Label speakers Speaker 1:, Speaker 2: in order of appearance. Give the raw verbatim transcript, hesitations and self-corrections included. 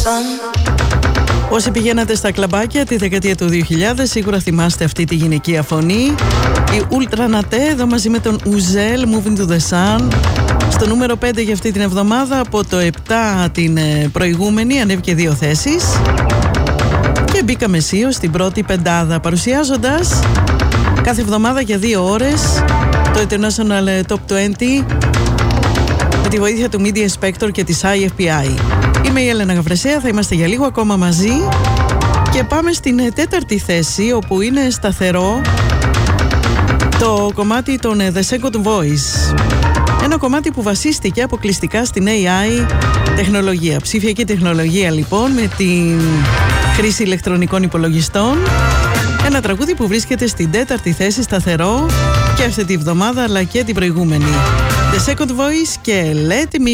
Speaker 1: Όσοι πηγαίνατε στα κλαμπάκια τη δεκαετία του δύο χιλιάδες σίγουρα θυμάστε αυτή τη γυναικεία φωνή. Η Ultra Naté εδώ μαζί με τον Uzel, Moving to the Sun. Στο νούμερο πέντε για αυτή την εβδομάδα, από το επτά την προηγούμενη ανέβηκε δύο θέσεις και μπήκαμε αισίως στην πρώτη πεντάδα, παρουσιάζοντας κάθε εβδομάδα για δύο ώρες το International Top είκοσι με τη βοήθεια του Media Spector και της άι εφ πι άι. Είμαι η Έλενα Γαβρεσέα, θα είμαστε για λίγο ακόμα μαζί και πάμε στην τέταρτη θέση, όπου είναι σταθερό το κομμάτι των The Second Voice. Ένα κομμάτι που βασίστηκε αποκλειστικά στην έι άι τεχνολογία. Ψηφιακή τεχνολογία λοιπόν, με την χρήση ηλεκτρονικών υπολογιστών. Ένα τραγούδι που βρίσκεται στην τέταρτη θέση σταθερό και αυτή τη βδομάδα αλλά και την προηγούμενη. The Second Voice και Let Me